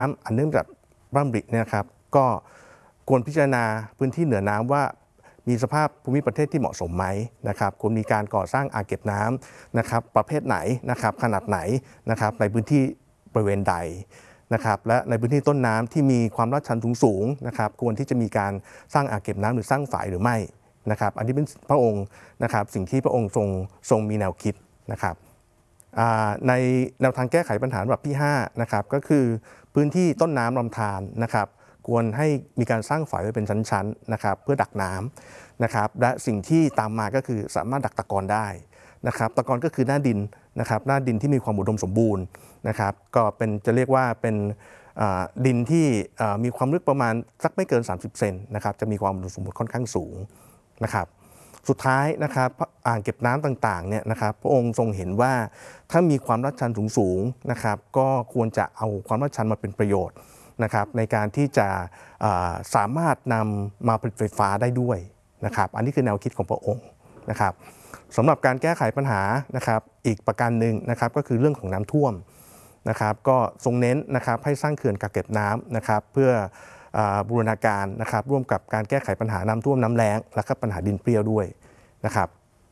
ำอันเนื่องจากพระราชดำริเนี่ยครับก็ควรพิจารณาพื้นที่เหนือน้ำว่ามีสภาพภูมิประเทศที่เหมาะสมไหมนะครับควรมีการก่อสร้างอ่างเก็บน้ำนะครับประเภทไหนนะครับขนาดไหนนะครับในพื้นที่บริเวณใดนะครับและในพื้นที่ต้นน้ำที่มีความลาดชันสูงนะครับควรที่จะมีการสร้างอ่างเก็บน้ำหรือสร้างฝายหรือไม่นะครับอันนี้เป็นพระองค์นะครับสิ่งที่พระองค์ทรงมีแนวคิดนะครับในแนวทางแก้ไขปัญหาแบบที่5นะครับก็คือพื้นที่ต้นน้ำลำธารนะครับควรให้มีการสร้างฝายไว้เป็นชั้นๆนะครับเพื่อดักน้ำนะครับและสิ่งที่ตามมาก็คือสามารถดักตะกอนได้นะครับตะกอนก็คือหน้าดินนะครับหน้าดินที่มีความอุดมสมบูรณ์นะครับก็เป็นจะเรียกว่าเป็นดินที่มีความลึกประมาณสักไม่เกิน30เซนนะครับจะมีความอุดมสมบูรณ์ค่อนข้างสูงนะครับสุดท้ายนะครับอ่างเก็บน้ำต่างๆเนี่ยนะครับพระองค์ทรงเห็นว่าถ้ามีความลาดชันสูงๆนะครับก็ควรจะเอาความลาดชันมาเป็นประโยชน์นะครับในการที่จะสามารถนำมาผลิตไฟฟ้าได้ด้วยนะครับอันนี้คือแนวคิดของพระองค์นะครับสำหรับการแก้ไขปัญหานะครับอีกประการหนึ่งนะครับก็คือเรื่องของน้ำท่วมนะครับก็ทรงเน้นนะครับให้สร้างเขื่อนกักเก็บน้ำนะครับเพื่อบูรณาการนะครับร่วมกับการแก้ไขปัญหาน้ำท่วมน้ำแล้งและก็ปัญหาดินเปรี้ยวด้วยนะครับ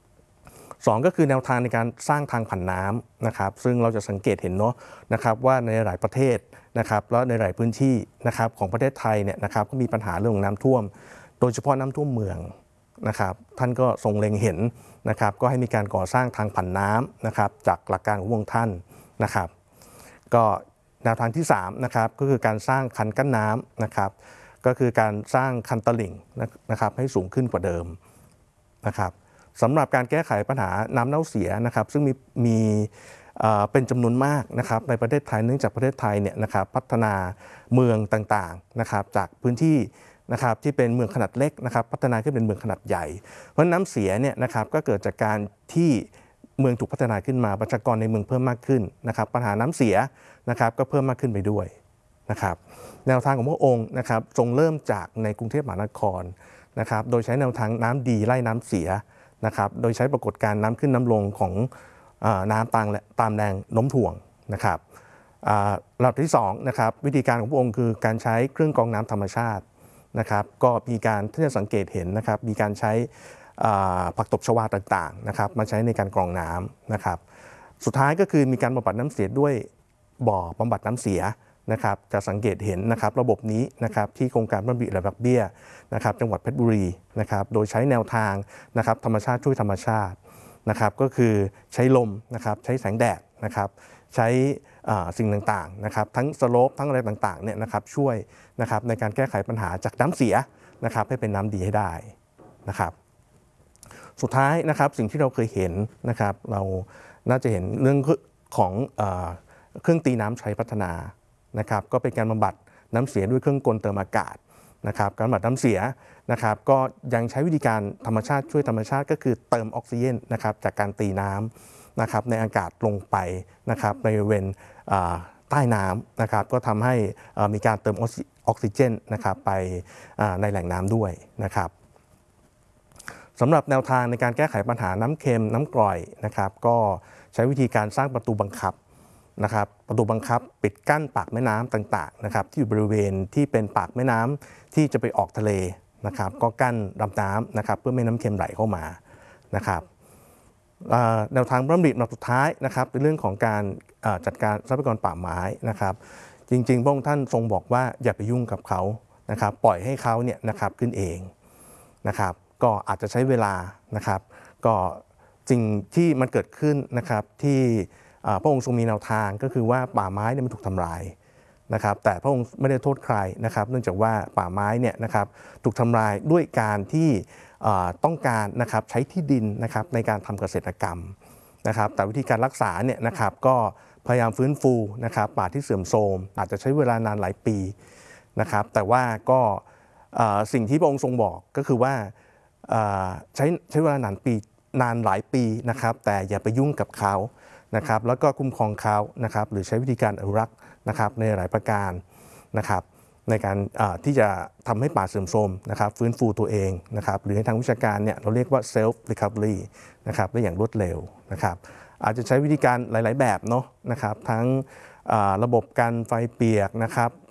2ก็คือแนวทางในการสร้างทางผ่านน้ำนะครับซึ่งเราจะสังเกตเห็นเนาะนะครับว่าในหลายประเทศนะครับแล้วในหลายพื้นที่นะครับของประเทศไทยเนี่ยนะครับก็มีปัญหาเรื่องของน้ำท่วมโดยเฉพาะน้ำท่วมเมืองนะครับท่านก็ทรงเล็งเห็นนะครับก็ให้มีการก่อสร้างทางผ่านน้ำนะครับจากหลักการของพระองค์ท่านนะครับก็แนวทางที่3นะครับก็คือการสร้างคันกั้นน้ำนะครับก็คือการสร้างคันตลิ่งนะครับให้สูงขึ้นกว่าเดิมนะครับสำหรับการแก้ไขปัญหาน้ำเน่าเสียนะครับซึ่งมีเป็นจำนวนมากนะครับในประเทศไทยเนื่องจากประเทศไทยเนี่ยนะครับพัฒนาเมืองต่างๆนะครับจากพื้นที่นะครับที่เป็นเมืองขนาดเล็กนะครับพัฒนาขึ้นเป็นเมืองขนาดใหญ่เพราะน้ำเสียเนี่ยนะครับก็เกิดจากการที่เมืองถูกพัฒนาขึ้นมาประชากรในเมืองเพิ่มมากขึ้นนะครับปัญหาน้ำเสียนะครับก็เพิ่มมากขึ้นไปด้วยนะครับแนวทางของพระองค์นะครับทรงเริ่มจากในกรุงเทพมหานครนะครับโดยใช้แนวทางน้ำดีไล่น้ำเสียนะครับโดยใช้ปรากฏการณ์น้ำขึ้นน้ำลงของน้ำตามแรงโน้มถ่วงนะครับระดับที่2นะครับวิธีการของพระองค์คือการใช้เครื่องกรองน้ำธรรมชาตินะครับก็มีการที่จะสังเกตเห็นนะครับมีการใช้ผักตบชวาต่างๆนะครับมาใช้ในการกรองน้ำนะครับสุดท้ายก็คือมีการบำบัดน้ำเสียด้วยบ่อบำบัดน้ำเสียนะครับจะสังเกตเห็นนะครับระบบนี้นะครับที่โครงการบ้านบิและบักเบี้ยนะครับจังหวัดเพชรบุรีนะครับโดยใช้แนวทางนะครับธรรมชาติช่วยธรรมชาตินะครับก็คือใช้ลมนะครับใช้แสงแดดนะครับใช้สิ่งต่างๆนะครับทั้งสโลปทั้งอะไรต่างๆเนี่ยนะครับช่วยนะครับในการแก้ไขปัญหาจากน้ำเสียนะครับให้เป็นน้ำดีให้ได้นะครับสุดท้ายนะครับสิ่งที่เราเคยเห็นนะครับเราน่าจะเห็นเรื่องของเครื่องตีน้ำใช้พัฒนานะครับก็เป็นการบำบัดน้ำเสียด้วยเครื่องกลเติมอากาศนะครับการบำบัดน้ำเสียนะครับก็ยังใช้วิธีการธรรมชาติช่วยธรรมชาติก็คือเติมออกซิเจนนะครับจากการตีน้ำนะครับในอากาศลงไปนะครับในบริเวณใต้น้ำนะครับก็ทำให้มีการเติมออกซิเจนนะครับไปในแหล่งน้ำด้วยนะครับสำหรับแนวทางในการแก้ไขปัญหาน้ำเค็มน้ำกร่อยนะครับก็ใช้วิธีการสร้างประตูบังคับนะครับประตูบังคับปิดกั้นปากแม่น้ำต่างๆนะครับที่อยู่บริเวณที่เป็นปากแม่น้ำที่จะไปออกทะเลนะครับก็กั้นลำน้ำนะครับเพื่อไม่ให้น้ำเค็มไหลเข้ามานะครับแนวทางพระราชดำริสุดท้ายนะครับเป็นเรื่องของการจัดการทรัพยากรป่าไม้นะครับจริงๆพระองค์ท่านทรงบอกว่าอย่าไปยุ่งกับเขานะครับปล่อยให้เขาเนี่ยนะครับขึ้นเองนะครับก็อาจจะใช้เวลานะครับก็สิ่งที่มันเกิดขึ้นนะครับที่พระองค์ทรงมีแนวทางก็คือว่าป่าไม้เนี่ยมันถูกทำลายนะครับแต่พระองค์ไม่ได้โทษใครนะครับเนื่องจากว่าป่าไม้เนี่ยนะครับถูกทำลายด้วยการที่ต้องการนะครับใช้ที่ดินนะครับในการทำเกษตรกรรมนะครับแต่วิธีการรักษาเนี่ยนะครับก็พยายามฟื้นฟูนะครับป่าที่เสื่อมโทรมอาจจะใช้เวลานานหลายปีนะครับแต่ว่าก็สิ่งที่พระองค์ทรงบอกก็คือว่าใช้เวลานานหลายปีนะครับแต่อย่าไปยุ่งกับเขานะครับแล้วก็คุ้มครองเขานะครับหรือใช้วิธีการอนุรักษ์นะครับในหลายประการนะครับในการที่จะทำให้ป่าเสื่อมโทรมนะครับฟื้นฟูตัวเองนะครับหรือในทางวิชาการเนี่ยเราเรียกว่า self recovery นะครับได้อย่างรวดเร็วนะครับอาจจะใช้วิธีการหลายๆแบบเนาะนะครับทั้งระบบกันไฟเปียกนะครับ